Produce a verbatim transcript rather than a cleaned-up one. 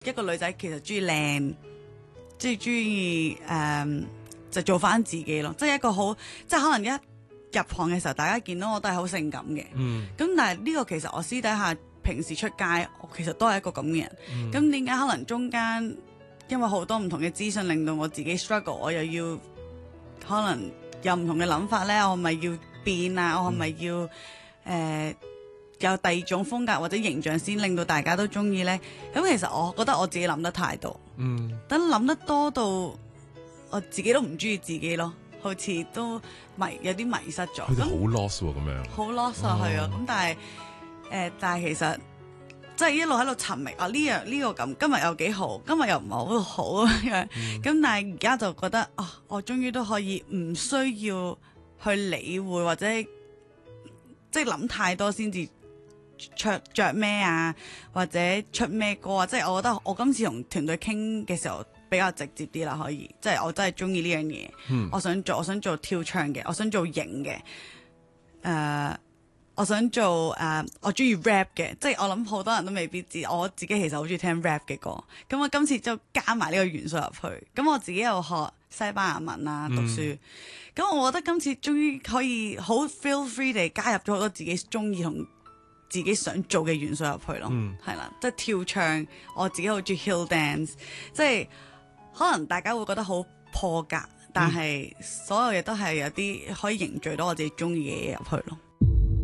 一個女仔其實中意靚，即係中意誒就做翻自己咯，即係一個好即係可能一入行嘅時候，大家見到我都係好性感嘅，咁、 嗯、 但係呢個其實我私底下平時出街，我其實都係一個咁嘅人。咁點解可能中間因為好多唔同嘅資訊令到我自己 struggle，我又要可能有唔同嘅諗法咧，我係咪要變啊？我係咪要誒、呃、有第二種風格或者形象先令到大家都中意咧？咁其實我覺得我自己諗得太多， 嗯， 等諗得多到我自己都唔中意自己咯。好似都迷有啲迷失咗， 佢哋好 lost 喎咁樣， 好 lost 啊，係啊，咁但係誒、呃，但係其實即係一路喺度尋覓啊，呢樣呢個咁，今日又幾好，今日又唔係好好咁樣，咁、嗯、但係而家就覺得啊、哦，我終於都可以唔需要去理會或者即係諗太多先至着着咩啊，或者出咩歌啊，即係我覺得我今次同團隊傾嘅時候。比較直接啲啦，可以，即係我真係中意呢樣嘢， 嗯、 我想做，我想做跳唱嘅，我想做型嘅，誒、呃，我想做誒、呃，我中意 rap 嘅，即係我諗好多人都未必知，我自己其實好中意聽 rap 嘅歌，咁我今次就加埋呢個元素入去，咁我自己又學西班牙文啊，讀書，咁、嗯、我覺得今次終於可以好 feel free 地加入咗好多自己中意同自己想做嘅元素入去咯，係啦、嗯，即係跳唱，我自己好中意 hill dance， 即係。可能大家會覺得好破格，但係所有嘢都係有啲可以凝聚到我自己中意嘅嘢入去咯。